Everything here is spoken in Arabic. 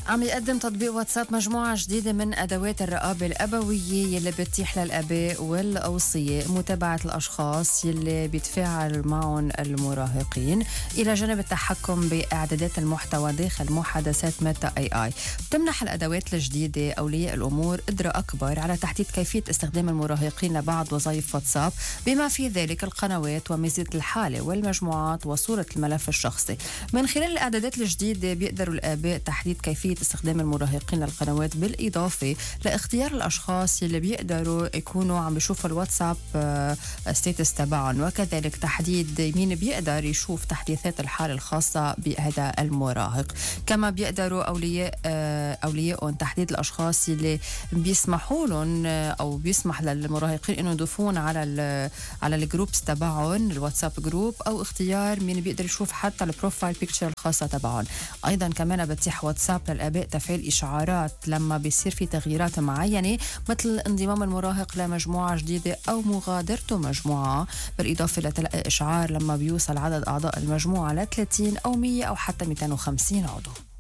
عم يقدم تطبيق واتساب مجموعة جديدة من أدوات الرقابة الأبوية يلي بتتيح للآباء والأوصياء متابعة الأشخاص يلي بيتفاعل معهم المراهقين إلى جانب التحكم بإعدادات المحتوى داخل محادثات ميتا AI. بتمنح الأدوات الجديدة أولياء الأمور قدرة أكبر على تحديد كيفية استخدام المراهقين لبعض وظائف واتساب بما في ذلك القنوات وميزة الحالة والمجموعات وصورة الملف الشخصي. من خلال الإعدادات الجديدة بيقدروا الآباء تحديد كيفية استخدام المراهقين للقنوات بالإضافة لاختيار الأشخاص اللي بيقدروا يكونوا عم بيشوفوا الواتساب ستيتس تبعهم، وكذلك تحديد مين بيقدر يشوف تحديثات الحالة الخاصة بهذا المراهق. كما بيقدروا أولياء تحديد الأشخاص اللي بيسمحوا لهم أو بيسمح للمراهقين إنه يضيفون على الجروبس تبعهم الواتساب جروب، أو اختيار مين بيقدر يشوف حتى البروفايل بيكتشر الخاصة تبعهم. أيضا كمان بتيح واتساب للآباء تفعيل إشعارات لما بيصير في تغييرات معينة، مثل انضمام المراهق لمجموعة جديدة أو مغادرته مجموعة، بالإضافة لتلقي إشعار لما بيوصل عدد أعضاء المجموعة ل 30 أو 100 أو حتى 250 عضو.